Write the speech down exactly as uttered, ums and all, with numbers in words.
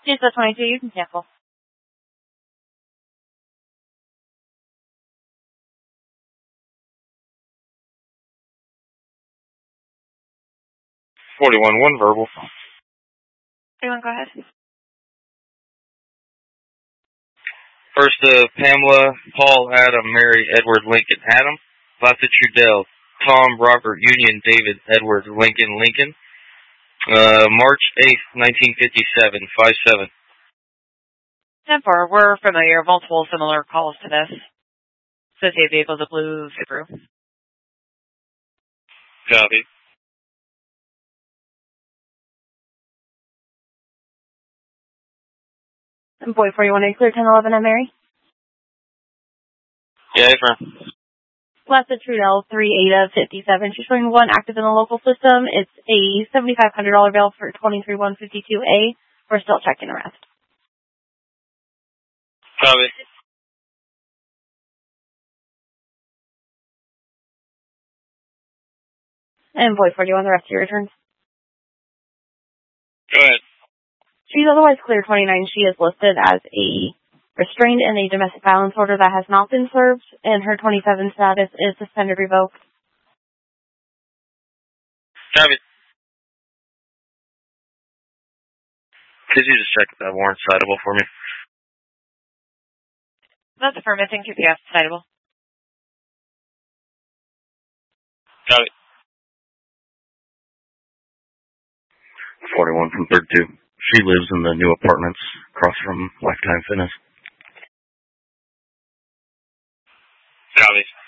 Just the twenty-two, you can cancel. forty-one, one verbal. Everyone, go ahead. First, uh, Pamela, Paul, Adam, Mary, Edward, Lincoln, Adam. Lassa Trudell, Tom, Robert, Union, David, Edward, Lincoln, Lincoln. Uh, March eighth, nineteen fifty-seven, five seven. ten four, we're familiar. Multiple similar calls to this. Associated vehicles, a blue Subaru. Copy. And boy forty-one, are you clear ten eleven on Mary? Yeah, affirm. Lassa Trudell, three eight of fifty-seven. She's showing one active in the local system. It's a seventy-five hundred dollars bail for twenty-three one fifty-two A. We're still checking arrest. Copy. And boy forty-one, the rest of your returns. Go ahead. She's otherwise clear twenty-nine. She is listed as a restrained in a domestic violence order that has not been served, and her twenty-seven status is suspended revoked. Copy. Could you just check if that warrant's citable for me? That's affirmative. Thank you. Yes, citable. Copy. forty-one from thirty-two. She lives in the new apartments across from Lifetime Fitness. Copy.